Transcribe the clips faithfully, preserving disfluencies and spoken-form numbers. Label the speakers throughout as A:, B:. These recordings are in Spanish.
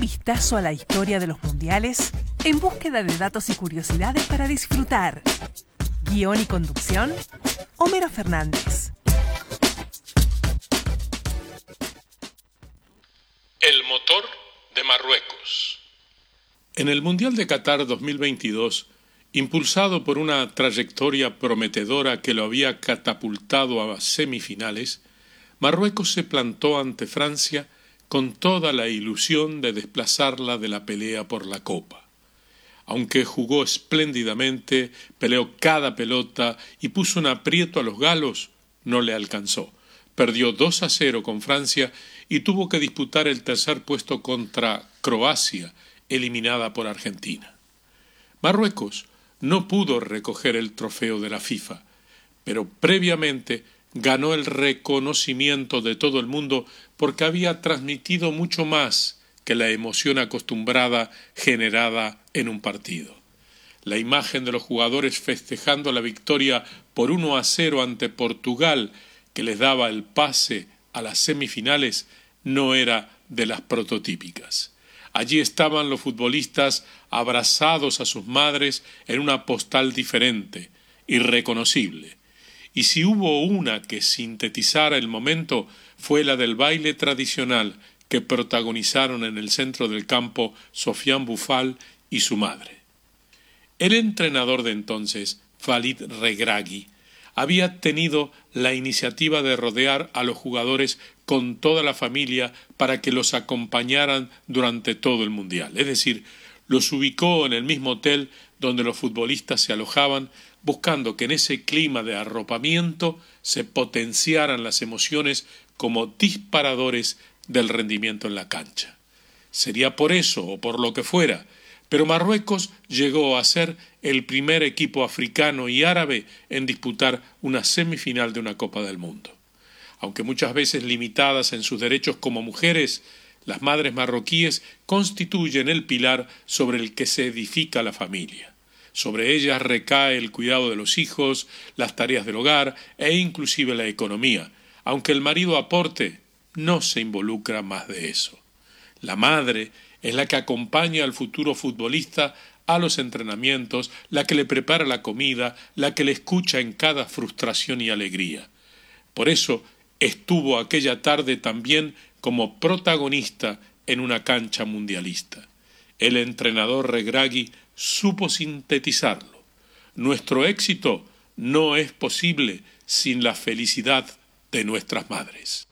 A: vistazo a la historia de los mundiales en búsqueda de datos y curiosidades para disfrutar. Guión y conducción, Homero Fernández.
B: El motor de Marruecos. En el Mundial de Qatar dos mil veintidós, impulsado por una trayectoria prometedora que lo había catapultado a semifinales, Marruecos se plantó ante Francia con toda la ilusión de desplazarla de la pelea por la Copa. Aunque jugó espléndidamente, peleó cada pelota y puso un aprieto a los galos, no le alcanzó. Perdió dos a cero con Francia y tuvo que disputar el tercer puesto contra Croacia, eliminada por Argentina. Marruecos no pudo recoger el trofeo de la FIFA, pero previamente ganó el reconocimiento de todo el mundo porque había transmitido mucho más que la emoción acostumbrada generada en un partido. La imagen de los jugadores festejando la victoria por uno a cero ante Portugal, que les daba el pase a las semifinales, no era de las prototípicas. Allí estaban los futbolistas abrazados a sus madres en una postal diferente, irreconocible. Y si hubo una que sintetizara el momento, fue la del baile tradicional que protagonizaron en el centro del campo Sofiane Boufal y su madre. El entrenador de entonces, Walid Regragui, había tenido la iniciativa de rodear a los jugadores con toda la familia para que los acompañaran durante todo el Mundial. Es decir, los ubicó en el mismo hotel donde los futbolistas se alojaban, buscando que en ese clima de arropamiento se potenciaran las emociones como disparadores del rendimiento en la cancha. Sería por eso o por lo que fuera, pero Marruecos llegó a ser el primer equipo africano y árabe en disputar una semifinal de una Copa del Mundo. Aunque muchas veces limitadas en sus derechos como mujeres, las madres marroquíes constituyen el pilar sobre el que se edifica la familia. Sobre ellas recae el cuidado de los hijos, las tareas del hogar e inclusive la economía. Aunque el marido aporte, no se involucra más de eso. La madre es la que acompaña al futuro futbolista a los entrenamientos, la que le prepara la comida, la que le escucha en cada frustración y alegría. Por eso estuvo aquella tarde también como protagonista en una cancha mundialista. El entrenador Regragui supo sintetizarlo. Nuestro éxito no es posible sin la felicidad de nuestras madres.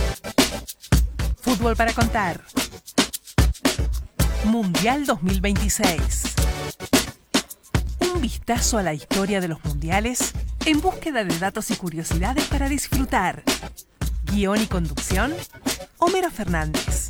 A: Fútbol para contar. Mundial dos mil veintiséis. Un vistazo a la historia de los mundiales en búsqueda de datos y curiosidades para disfrutar. Guión y conducción, Homero Fernández.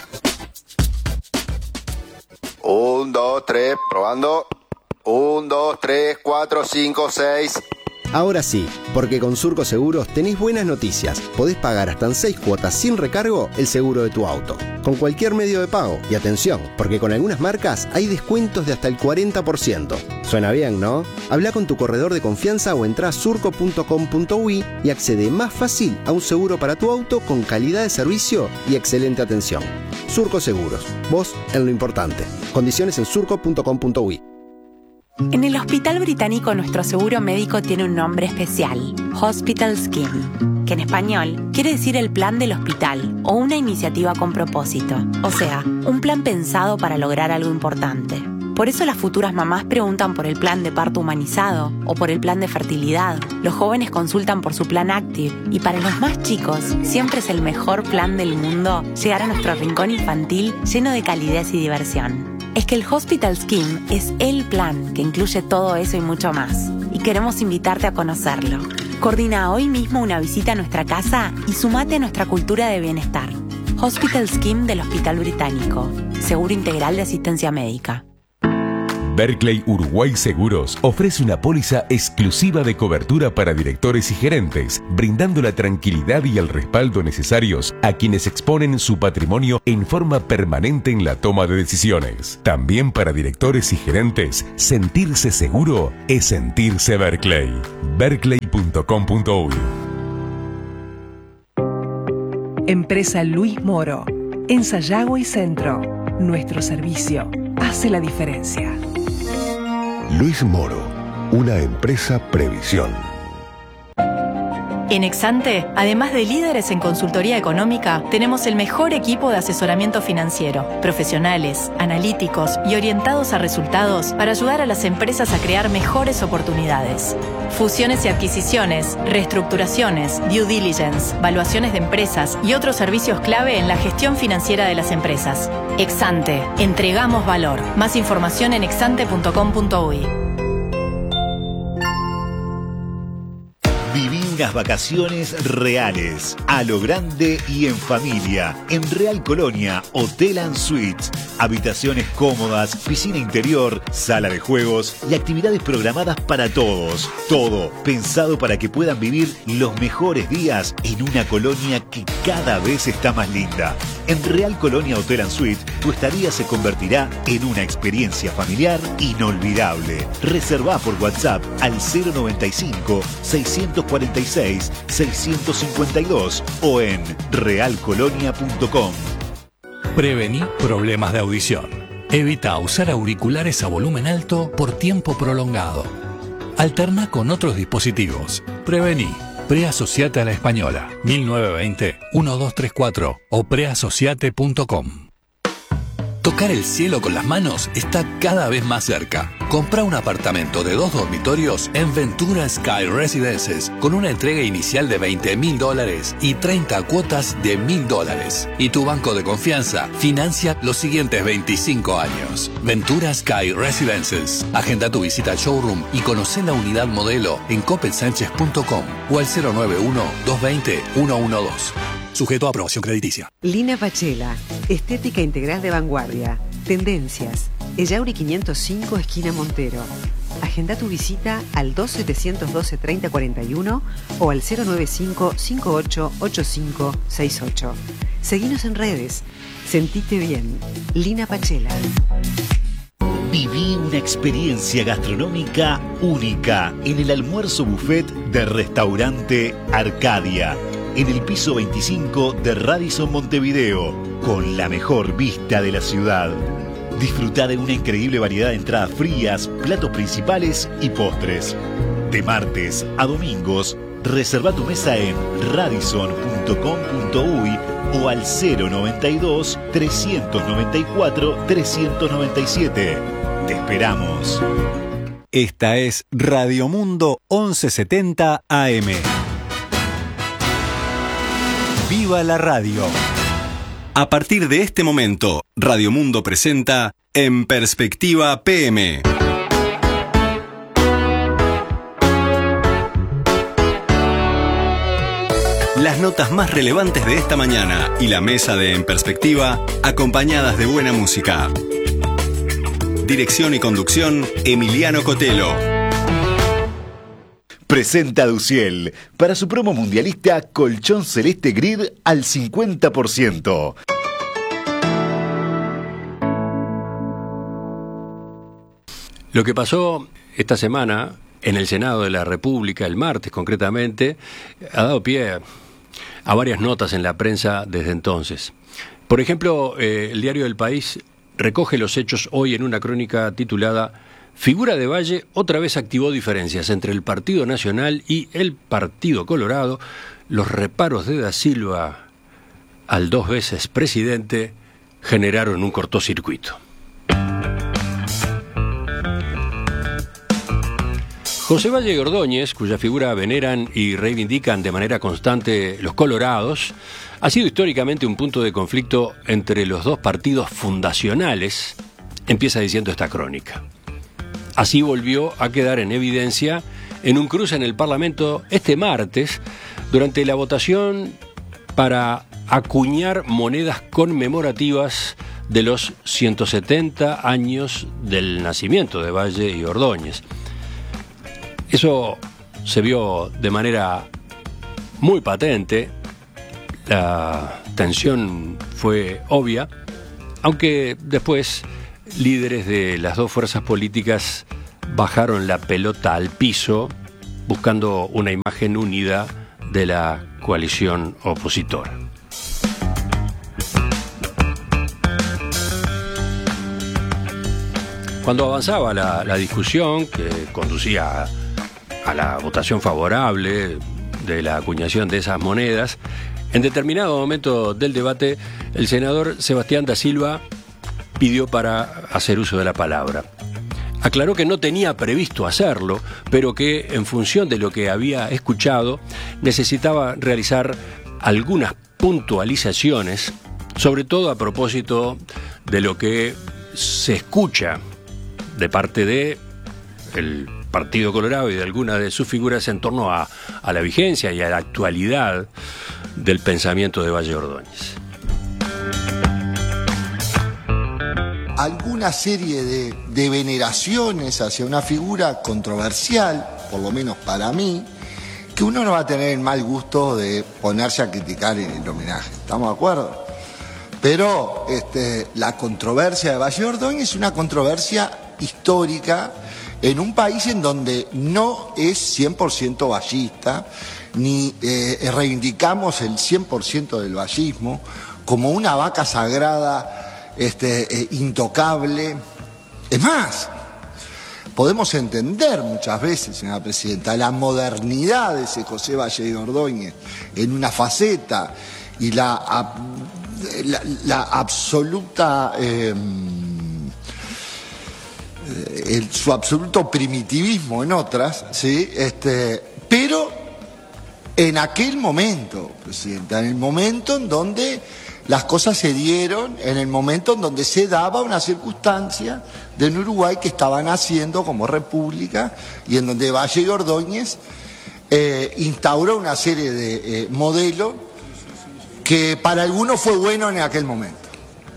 C: Un, dos, tres, probando. Un, dos, tres, cuatro, cinco, seis.
D: Ahora sí, porque con Surco Seguros tenés buenas noticias. Podés pagar hasta en seis cuotas sin recargo el seguro de tu auto, con cualquier medio de pago. Y atención, porque con algunas marcas hay descuentos de hasta el cuarenta por ciento. Suena bien, ¿no? Habla con tu corredor de confianza o entrá a surco punto com punto uy y accede más fácil a un seguro para tu auto con calidad de servicio y excelente atención. Surco Seguros, vos en lo importante. Condiciones en surco punto com punto uy.
E: En el Hospital Británico nuestro seguro médico tiene un nombre especial, Hospital Scheme, que en español quiere decir el plan del hospital o una iniciativa con propósito, o sea, un plan pensado para lograr algo importante. Por eso las futuras mamás preguntan por el plan de parto humanizado o por el plan de fertilidad. Los jóvenes consultan por su plan Active y para los más chicos siempre es el mejor plan del mundo llegar a nuestro rincón infantil lleno de calidez y diversión. Es que el Hospital Scheme es el plan que incluye todo eso y mucho más. Y queremos invitarte a conocerlo. Coordina hoy mismo una visita a nuestra casa y sumate a nuestra cultura de bienestar. Hospital Scheme del Hospital Británico. Seguro integral de asistencia médica.
F: Berkley Uruguay Seguros ofrece una póliza exclusiva de cobertura para directores y gerentes, brindando la tranquilidad y el respaldo necesarios a quienes exponen su patrimonio en forma permanente en la toma de decisiones. También para directores y gerentes, sentirse seguro es sentirse Berkley. berkley punto com punto uy.
A: Empresa Luis Moro, en Sayago y Centro. Nuestro servicio hace la diferencia.
F: Luis Moro, una empresa Previsión.
E: En Exante, además de líderes en consultoría económica, tenemos el mejor equipo de asesoramiento financiero, profesionales, analíticos y orientados a resultados para ayudar a las empresas a crear mejores oportunidades. Fusiones y adquisiciones, reestructuraciones, due diligence, valuaciones de empresas y otros servicios clave en la gestión financiera de las empresas. Exante, entregamos valor. Más información en exante punto com punto uy.
G: Viví unas vacaciones reales, a lo grande y en familia, en Real Colonia, Hotel and Suites. Habitaciones cómodas, piscina interior, sala de juegos y actividades programadas para todos. Todo pensado para que puedan vivir los mejores días en una colonia que cada vez está más linda. En Real Colonia Hotel and Suites, tu estadía se convertirá en una experiencia familiar inolvidable. Reservá por WhatsApp al cero noventa y cinco, seiscientos cuarenta y seis, seiscientos cincuenta y dos o en real colonia punto com.
H: Prevení problemas de audición. Evita usar auriculares a volumen alto por tiempo prolongado. Alterna con otros dispositivos. Prevení. Preasociate a la Española. mil novecientos veinte, doce treinta y cuatro o preasociate punto com. Tocar el cielo con las manos está cada vez más cerca. Compra un apartamento de dos dormitorios en Ventura Sky Residences con una entrega inicial de veinte mil dólares y treinta cuotas de mil dólares. Y tu banco de confianza financia los siguientes veinticinco años. Ventura Sky Residences. Agenda tu visita al showroom y conoce la unidad modelo en coppel sánchez punto com o al cero nueve uno, dos veinte, ciento doce. Sujeto a aprobación crediticia.
I: Lina Pachela, estética integral de vanguardia. Tendencias. Ellauri quinientos cinco, esquina Montero. Agenda tu visita al dos setecientos doce, treinta cuarenta y uno o al cero noventa y cinco, cincuenta y ocho, ochenta y cinco sesenta y ocho. Seguinos en redes. Sentite bien. Lina Pachela.
G: Viví una experiencia gastronómica única en el almuerzo buffet de Restaurante Arcadia, en el piso veinticinco de Radisson Montevideo, con la mejor vista de la ciudad. Disfruta de una increíble variedad de entradas frías, platos principales y postres. De martes a domingos, reserva tu mesa en radisson punto com punto uy o al cero noventa y dos, trescientos noventa y cuatro, trescientos noventa y siete. Te esperamos.
J: Esta es Radio Mundo once setenta A M. ¡Viva la radio! A partir de este momento, Radio Mundo presenta En Perspectiva P M. Las notas más relevantes de esta mañana y la mesa de En Perspectiva, acompañadas de buena música. Dirección y conducción, Emiliano Cotelo.
G: Presenta Duciel para su promo mundialista colchón celeste grid al cincuenta por ciento.
K: Lo que pasó esta semana en el Senado de la República, el martes concretamente, ha dado pie a varias notas en la prensa desde entonces. Por ejemplo, eh, el diario del País recoge los hechos hoy en una crónica titulada Figura de Valle otra vez activó diferencias entre el Partido Nacional y el Partido Colorado. Los reparos de Da Silva al dos veces presidente generaron un cortocircuito. José Valle y Ordóñez, cuya figura veneran y reivindican de manera constante los colorados, ha sido históricamente un punto de conflicto entre los dos partidos fundacionales, empieza diciendo esta crónica. Así volvió a quedar en evidencia en un cruce en el Parlamento este martes, durante la votación para acuñar monedas conmemorativas de los ciento setenta años del nacimiento de Valle y Ordóñez. Eso se vio de manera muy patente, la tensión fue obvia, aunque después líderes de las dos fuerzas políticas bajaron la pelota al piso buscando una imagen unida de la coalición opositora. Cuando avanzaba la, la discusión que conducía a, a la votación favorable de la acuñación de esas monedas, en determinado momento del debate, el senador Sebastián da Silva pidió para hacer uso de la palabra. Aclaró que no tenía previsto hacerlo, pero que en función de lo que había escuchado necesitaba realizar algunas puntualizaciones, sobre todo a propósito de lo que se escucha de parte de el Partido Colorado y de algunas de sus figuras en torno a, a la vigencia y a la actualidad del pensamiento de Valle Ordóñez.
L: Alguna serie de, de veneraciones hacia una figura controversial, por lo menos para mí, que uno no va a tener el mal gusto de ponerse a criticar en el homenaje. ¿Estamos de acuerdo? Pero este, la controversia de Valle Ordóñez es una controversia histórica en un país en donde no es cien por ciento vallista, ni eh, reivindicamos el cien por ciento del vallismo como una vaca sagrada Este, eh, intocable. Es más, podemos entender muchas veces, señora presidenta, la modernidad de ese José Valle Ordóñez en una faceta y la, la, la absoluta eh, el, su absoluto primitivismo en otras, ¿sí? Este, pero en aquel momento, presidenta, en el momento en donde las cosas se dieron, en el momento en donde se daba una circunstancia de un Uruguay que estaba naciendo como república y en donde Valle Ordóñez eh, instauró una serie de eh, modelos que para algunos fue bueno en aquel momento.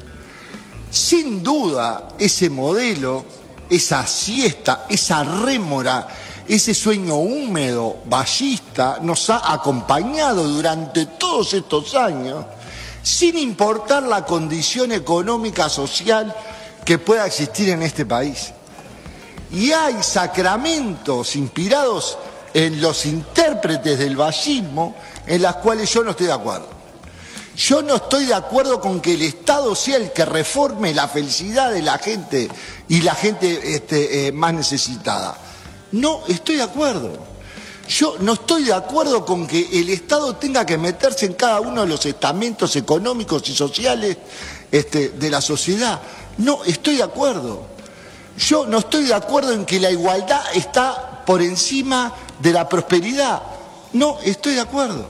L: Sin duda, ese modelo, esa siesta, esa rémora, ese sueño húmedo vallista nos ha acompañado durante todos estos años, sin importar la condición económica, social que pueda existir en este país. Y hay sacramentos inspirados en los intérpretes del vallismo en las cuales yo no estoy de acuerdo. Yo no estoy de acuerdo con que el Estado sea el que reforme la felicidad de la gente y la gente este, eh, más necesitada. No estoy de acuerdo. Yo no estoy de acuerdo con que el Estado tenga que meterse en cada uno de los estamentos económicos y sociales este, de la sociedad. No estoy de acuerdo. Yo no estoy de acuerdo en que la igualdad está por encima de la prosperidad. No estoy de acuerdo.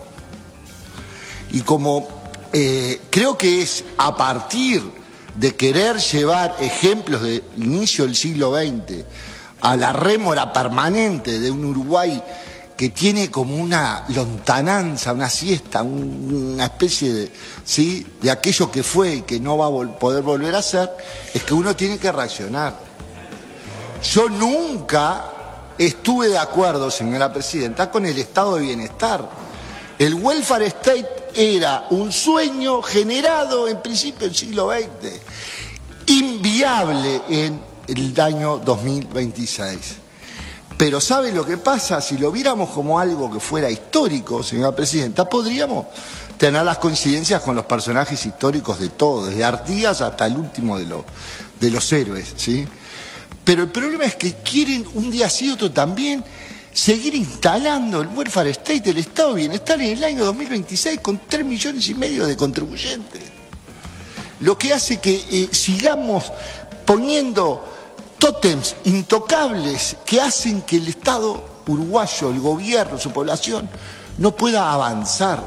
L: Y como eh, creo que es a partir de querer llevar ejemplos del inicio del siglo veinte a la rémora permanente de un Uruguay que tiene como una lontananza, una siesta, un, una especie de, ¿sí? de aquello que fue y que no va a vol- poder volver a ser, es que uno tiene que reaccionar. Yo nunca estuve de acuerdo, señora presidenta, con el estado de bienestar. El welfare state era un sueño generado en principio del siglo veinte, inviable en el año dos mil veintiséis. Pero ¿sabe lo que pasa? Si lo viéramos como algo que fuera histórico, señora presidenta, podríamos tener las coincidencias con los personajes históricos de todos, desde Artigas hasta el último de los, de los héroes, ¿sí? Pero el problema es que quieren un día sí otro también seguir instalando el welfare state, el estado de bienestar en el año dos mil veintiséis con tres millones y medio de contribuyentes. Lo que hace que eh, sigamos poniendo tótems intocables que hacen que el Estado uruguayo, el gobierno, su población, no pueda avanzar.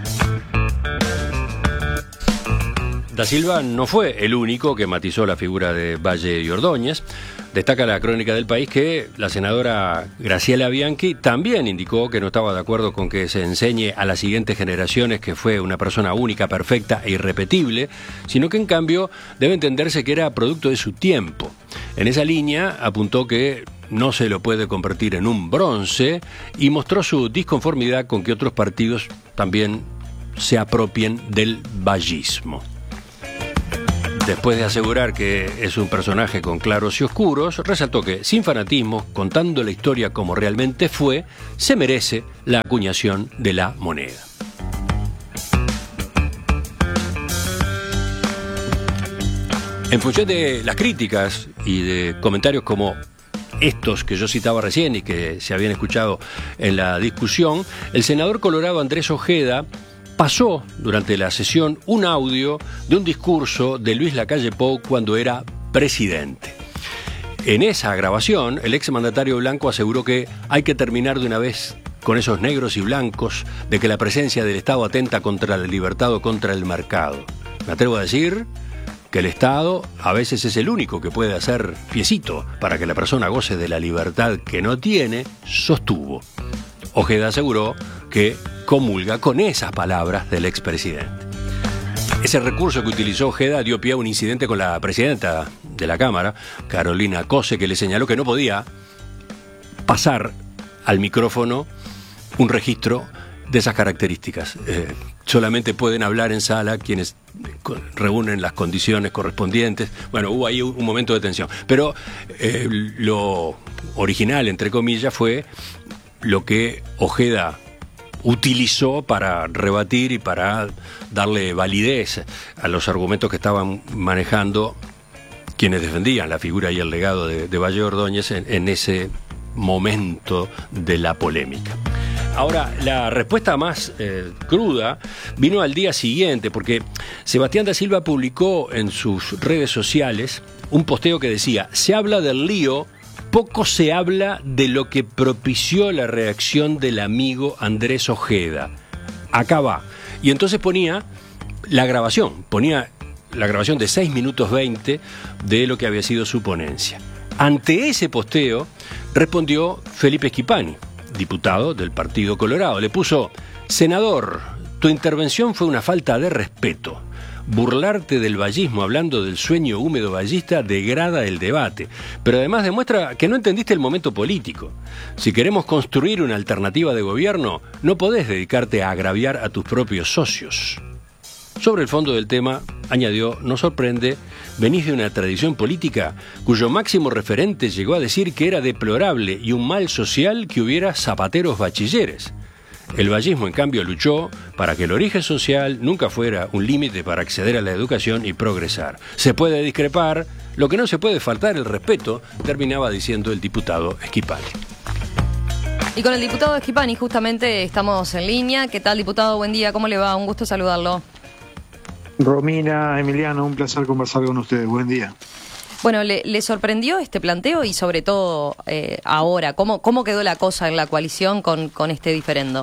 K: Da Silva no fue el único que matizó la figura de Valle y Ordóñez. Destaca la crónica del País que la senadora Graciela Bianchi también indicó que no estaba de acuerdo con que se enseñe a las siguientes generaciones que fue una persona única, perfecta e irrepetible, sino que en cambio debe entenderse que era producto de su tiempo. En esa línea apuntó que no se lo puede convertir en un bronce y mostró su disconformidad con que otros partidos también se apropien del vallismo. Después de asegurar que es un personaje con claros y oscuros, resaltó que, sin fanatismo, contando la historia como realmente fue, se merece la acuñación de la moneda. En función de las críticas y de comentarios como estos que yo citaba recién y que se habían escuchado en la discusión, el senador colorado Andrés Ojeda pasó durante la sesión un audio de un discurso de Luis Lacalle Pou cuando era presidente. En esa grabación, el exmandatario blanco aseguró que hay que terminar de una vez con esos negros y blancos, de que la presencia del Estado atenta contra la libertad o contra el mercado. Me atrevo a decir que el Estado a veces es el único que puede hacer piecito para que la persona goce de la libertad que no tiene, sostuvo. Ojeda aseguró que comulga con esas palabras del expresidente. Ese recurso que utilizó Ojeda dio pie a un incidente con la presidenta de la Cámara, Carolina Cose, que le señaló que no podía pasar al micrófono un registro de esas características. Eh, solamente pueden hablar en sala quienes reúnen las condiciones correspondientes. Bueno, hubo ahí un momento de tensión. Pero eh, lo original, entre comillas, fue lo que Ojeda utilizó para rebatir y para darle validez a los argumentos que estaban manejando quienes defendían la figura y el legado de, de Valle Ordóñez en, en ese momento de la polémica. Ahora, la respuesta más eh, cruda vino al día siguiente, porque Sebastián da Silva publicó en sus redes sociales un posteo que decía: se habla del lío, poco se habla de lo que propició la reacción del amigo Andrés Ojeda. Acá va. Y entonces ponía la grabación, ponía la grabación de seis minutos veinte de lo que había sido su ponencia. Ante ese posteo respondió Felipe Schipani, diputado del Partido Colorado. Le puso: senador, tu intervención fue una falta de respeto. Burlarte del vallismo hablando del sueño húmedo vallista degrada el debate, pero además demuestra que no entendiste el momento político. Si queremos construir una alternativa de gobierno, no podés dedicarte a agraviar a tus propios socios. Sobre el fondo del tema, añadió: nos sorprende, venís de una tradición política cuyo máximo referente llegó a decir que era deplorable y un mal social que hubiera zapateros bachilleres. El vallismo, en cambio, luchó para que el origen social nunca fuera un límite para acceder a la educación y progresar. Se puede discrepar, lo que no se puede faltar el respeto, terminaba diciendo el diputado Schipani.
M: Y con el diputado Schipani justamente estamos en línea. ¿Qué tal, diputado? Buen día, ¿cómo le va? Un gusto saludarlo.
N: Romina, Emiliano, un placer conversar con ustedes. Buen día.
M: Bueno, ¿le, le sorprendió este planteo y sobre todo eh, ahora? ¿Cómo, ¿Cómo quedó la cosa en la coalición con, con este diferendo?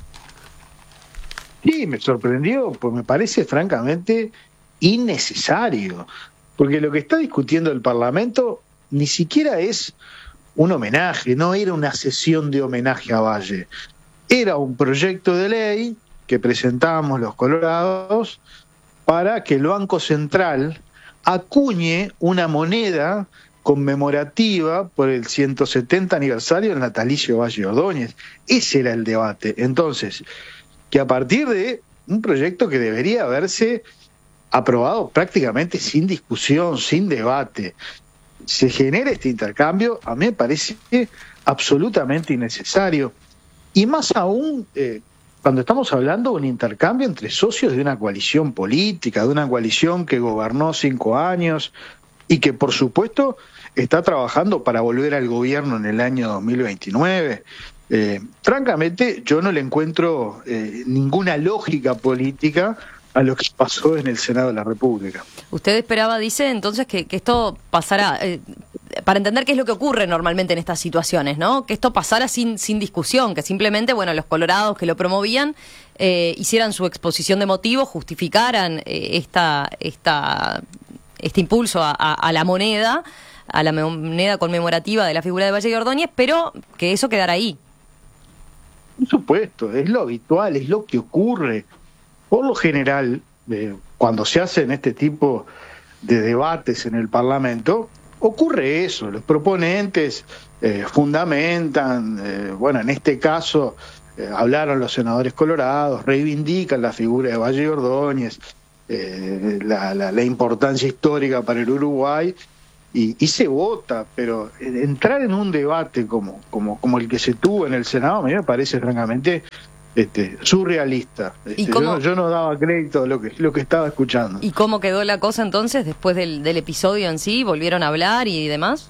N: Sí, me sorprendió, pues me parece francamente innecesario, porque lo que está discutiendo el Parlamento ni siquiera es un homenaje, no era una sesión de homenaje a Valle, era un proyecto de ley que presentamos los colorados para que el Banco Central acuñe una moneda conmemorativa por el ciento setenta aniversario del natalicio Valle Ordóñez. Ese era el debate. Entonces, que a partir de un proyecto que debería haberse aprobado prácticamente sin discusión, sin debate, se genera este intercambio, a mí me parece absolutamente innecesario. Y más aún, eh, cuando estamos hablando de un intercambio entre socios de una coalición política, de una coalición que gobernó cinco años y que, por supuesto, está trabajando para volver al gobierno en el año dos mil veintinueve. Eh, francamente, yo no le encuentro eh, ninguna lógica política a lo que pasó en el Senado de la República.
M: Usted esperaba, dice, entonces que, que esto pasara, eh, para entender qué es lo que ocurre normalmente en estas situaciones, ¿no? Que esto pasara sin, sin discusión, que simplemente, bueno, los colorados que lo promovían eh, hicieran su exposición de motivos, justificaran eh, esta, esta, este impulso a, a, a la moneda, a la moneda conmemorativa de la figura de Valle de Ordóñez, pero que eso quedara ahí.
N: Por supuesto, es lo habitual, es lo que ocurre. Por lo general, eh, cuando se hacen este tipo de debates en el Parlamento, ocurre eso. Los proponentes eh, fundamentan, eh, bueno, en este caso eh, hablaron los senadores colorados, reivindican la figura de Valle Ordóñez, eh, la, la, la importancia histórica para el Uruguay, y, y se vota, pero entrar en un debate como, como, como el que se tuvo en el Senado a mí me parece francamente este, surrealista. Este,
M: ¿Y cómo?
N: Yo, no, yo no daba crédito a lo que, lo que estaba escuchando.
M: ¿Y cómo quedó la cosa entonces después del, del episodio en sí? ¿Volvieron a hablar y demás?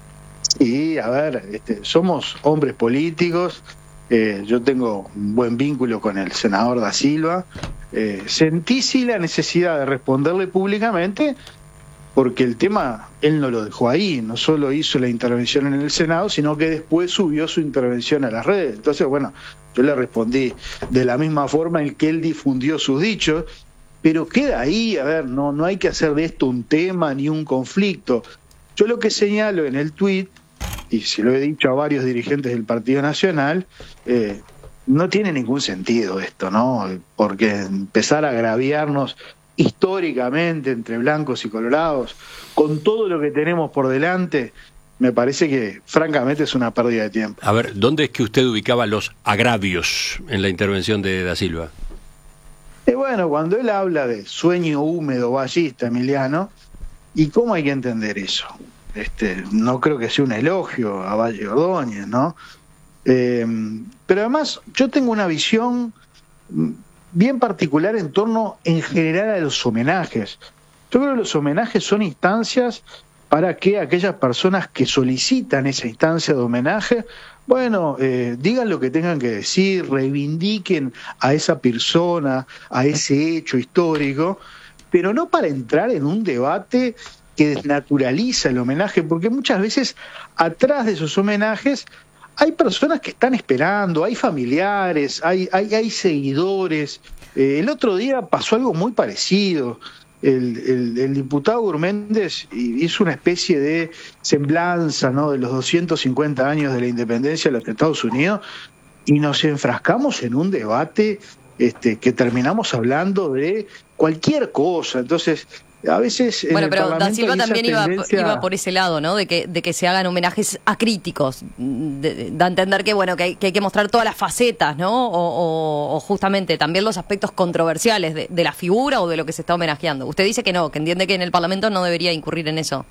N: Sí, a ver, este, somos hombres políticos. Eh, yo tengo un buen vínculo con el senador Da Silva. Eh, sentí sí la necesidad de responderle públicamente, porque el tema él no lo dejó ahí, no solo hizo la intervención en el Senado, sino que después subió su intervención a las redes. Entonces, bueno, yo le respondí de la misma forma en que él difundió sus dichos, pero queda ahí, a ver, no, no hay que hacer de esto un tema ni un conflicto. Yo lo que señalo en el tuit, y se lo he dicho a varios dirigentes del Partido Nacional, eh, no tiene ningún sentido esto, ¿no? Porque empezar a agraviarnos históricamente entre blancos y colorados, con todo lo que tenemos por delante, me parece que francamente es una pérdida de tiempo.
K: A ver, ¿dónde es que usted ubicaba los agravios en la intervención de Da Silva?
N: Y bueno, cuando él habla de sueño húmedo vallista, Emiliano, ¿y cómo hay que entender eso? Este, no creo que sea un elogio a Valle Ordóñez, ¿no? Eh, pero además yo tengo una visión bien particular en torno en general a los homenajes. Yo creo que los homenajes son instancias para que aquellas personas que solicitan esa instancia de homenaje, bueno, eh, digan lo que tengan que decir, reivindiquen a esa persona, a ese hecho histórico, pero no para entrar en un debate que desnaturaliza el homenaje, porque muchas veces atrás de esos homenajes hay personas que están esperando, hay familiares, hay, hay, hay seguidores. Eh, el otro día pasó algo muy parecido. El, el, el diputado Gurméndez hizo una especie de semblanza, ¿no?, de los doscientos cincuenta años de la independencia de los Estados Unidos, y nos enfrascamos en un debate este, que terminamos hablando de cualquier cosa. Entonces, a veces
M: bueno, pero Da Silva también iba, tendencia... iba por ese lado, ¿no? De que de que se hagan homenajes a críticos, de, da a entender que bueno que hay, que hay que mostrar todas las facetas, ¿no? O, o, o justamente también los aspectos controversiales de, de la figura o de lo que se está homenajeando. Usted dice que no, que entiende que en el Parlamento no debería incurrir en eso.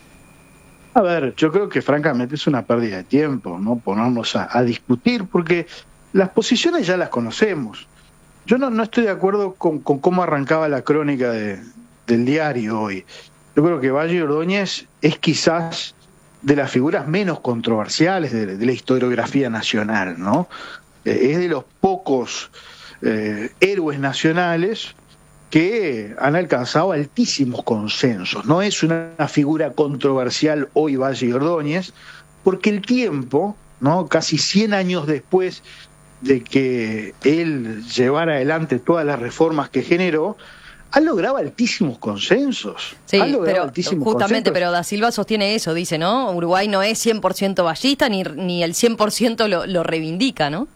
N: A ver, yo creo que francamente es una pérdida de tiempo, ¿no? Ponernos a, a discutir, porque las posiciones ya las conocemos. Yo no, no estoy de acuerdo con, con cómo arrancaba la crónica de del diario hoy. Yo creo que Valle Ordóñez es quizás de las figuras menos controversiales de, de la historiografía nacional, ¿no? Eh, es de los pocos eh, héroes nacionales que han alcanzado altísimos consensos. No es una, una figura controversial hoy Valle Ordóñez, porque el tiempo, ¿no?, casi cien años después de que él llevara adelante todas las reformas que generó, ha logrado altísimos consensos.
M: Sí,
N: ha
M: pero
N: altísimos
M: justamente,
N: consensos.
M: pero Da Silva sostiene eso, dice, ¿no? Uruguay no es cien por ciento vallista, ni, ni el cien por ciento lo, lo reivindica, ¿no?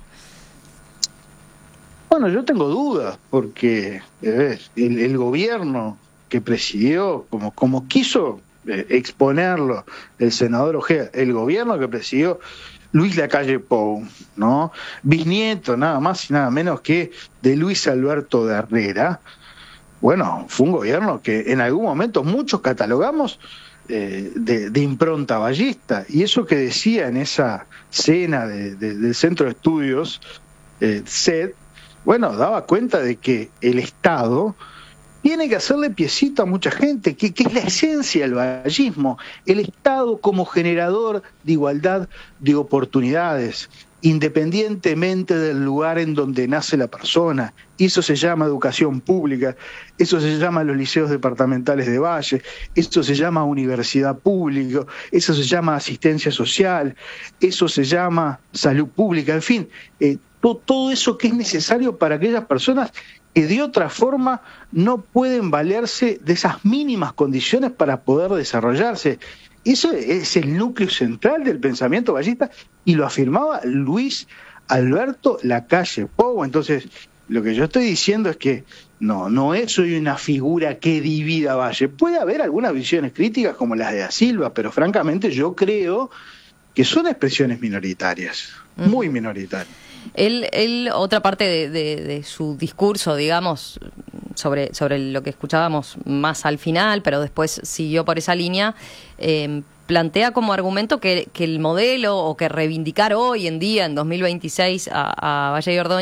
N: Bueno, yo tengo dudas, porque eh, el, el gobierno que presidió, como, como quiso eh, exponerlo el senador Ojeda, el gobierno que presidió Luis Lacalle Pou, ¿no?, bisnieto nada más y nada menos que de Luis Alberto de Herrera. Bueno, fue un gobierno que en algún momento muchos catalogamos eh, de, de impronta vallista, y eso que decía en esa cena de, de, del Centro de Estudios eh, C E D, bueno, daba cuenta de que el Estado tiene que hacerle piecito a mucha gente, que, que es la esencia del vallismo, el Estado como generador de igualdad de oportunidades, independientemente del lugar en donde nace la persona. Eso se llama educación pública, eso se llama los liceos departamentales de Valle, eso se llama universidad pública, eso se llama asistencia social, eso se llama salud pública, en fin, eh, to, todo eso que es necesario para aquellas personas que de otra forma no pueden valerse de esas mínimas condiciones para poder desarrollarse. Eso es el núcleo central del pensamiento vallista, y lo afirmaba Luis Alberto Lacalle Pou. Entonces, lo que yo estoy diciendo es que no, no es hoy una figura que divida Valle. Puede haber algunas visiones críticas como las de Da Silva, pero francamente yo creo que son expresiones minoritarias, muy minoritarias.
M: Él, él otra parte de, de, de su discurso, digamos, sobre, sobre lo que escuchábamos más al final, pero después siguió por esa línea, eh, plantea como argumento que, que el modelo, o que reivindicar hoy en día, en dos mil veintiséis, a, a Valle Ordóñez